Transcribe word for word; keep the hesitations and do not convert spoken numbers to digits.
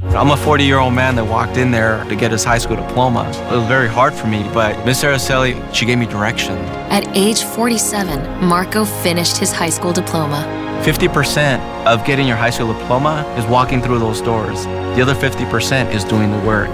I'm a forty-year-old man that walked in there to get his high school diploma. It was very hard for me, but Miss Araceli, she gave me direction. At age forty-seven, Marco finished his high school diploma. fifty percent of getting your high school diploma is walking through those doors. The other fifty percent is doing the work.